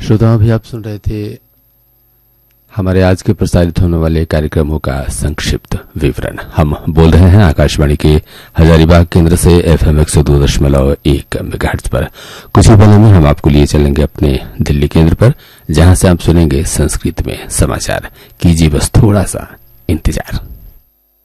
श्रोताओं, अभी आप सुन रहे थे हमारे आज के प्रसारित होने वाले कार्यक्रमों का संक्षिप्त विवरण। हम बोल रहे हैं आकाशवाणी के हजारीबाग केंद्र से FM 102.1 मेगाहर्ट्ज पर। कुछ ही पलों में हम आपको लिए चलेंगे अपने दिल्ली केंद्र पर, जहां से आप सुनेंगे संस्कृत में समाचार। कीजिए बस थोड़ा सा इंतजार।